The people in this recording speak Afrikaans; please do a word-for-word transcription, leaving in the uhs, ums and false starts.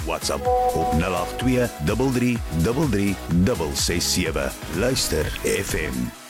WhatsApp op nul agt twee drie drie drie drie ses ses sewe. Luister F M.